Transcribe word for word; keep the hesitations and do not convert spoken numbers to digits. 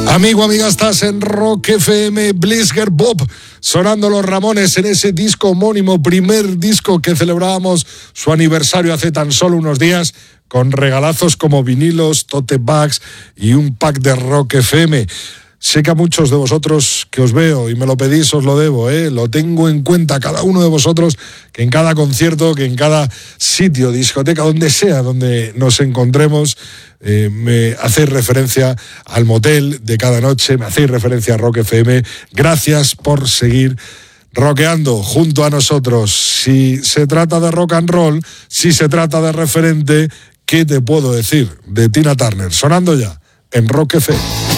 Amigo, amiga, estás en Rock F M, Blizzard Bob, sonando Los Ramones en ese disco homónimo, primer disco que celebrábamos su aniversario hace tan solo unos días, con regalazos como vinilos, tote bags y un pack de Rock F M. Sé que a muchos de vosotros que os veo y me lo pedís, os lo debo, ¿eh? Lo tengo en cuenta, cada uno de vosotros, que en cada concierto, que en cada sitio, discoteca, donde sea, donde nos encontremos, eh, me hacéis referencia al motel de cada noche, me hacéis referencia a Rock F M. Gracias por seguir rockeando junto a nosotros. Si se trata de rock and roll, si se trata de referente, ¿qué te puedo decir? De Tina Turner, sonando ya en Rock F M.